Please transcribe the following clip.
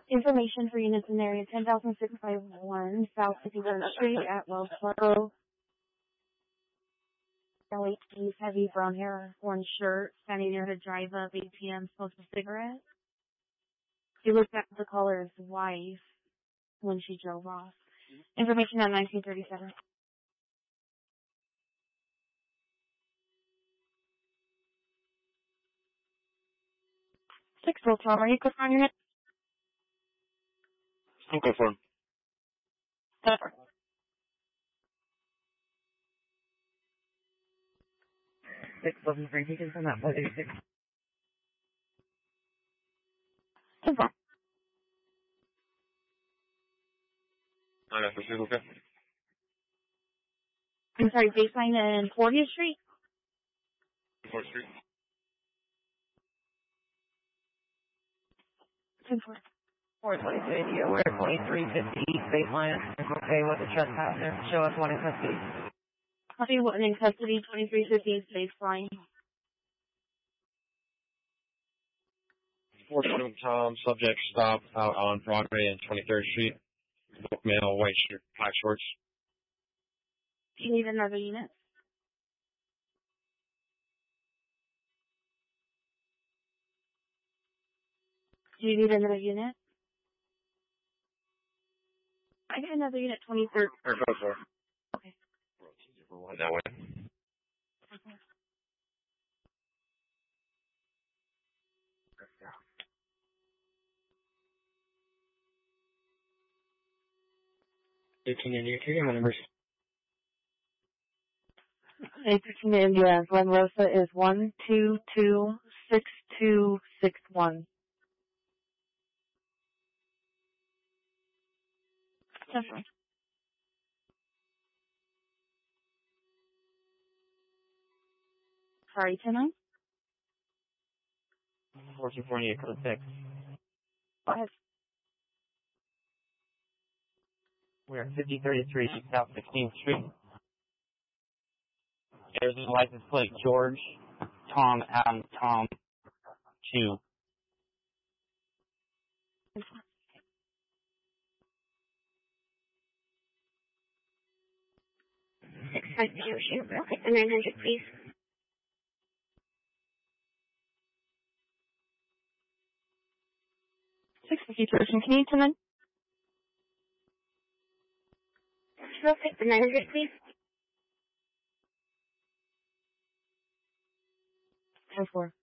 Information for units in area 10,651 South 53rd Street at Wells Fargo. LHD's heavy brown hair, orange shirt, standing near her drive-up, 8 p.m., smokes a cigarette. She looked at the caller's wife when she drove off. Information on 1937. 6 Tom, are you clear on your hit? I'm confirmed. 6 Wilson Spring, you can send that 436. Confirm. I know, this is okay. I'm sorry, baseline and 40th Street? 4th Street. Confirm. 423, you're aware 2350 East Baseline. Okay, with the trespasser. Show us one in custody. Copy one in custody, 2350 baseline. 4th Tom, subject stopped out on Broadway and 23rd Street. Book male, white shirt, black shorts. Do you need another unit? Do you need another unit? I got another unit, 23rd. Or go for it. Okay. It's easier for one that way. Okay. Yeah. 18 India, my numbers. 813 India, Glen Rosa is 1226261. That's right. Sorry, 10-9? 1448, code 6. Go ahead. We're 5033 South 16th Street. There's a license plate, George, Tom, Adam, Tom, 2. Expect to shoot real quick, the 900, please. Person, can you come in? Real quick, the 900, please. 10-4.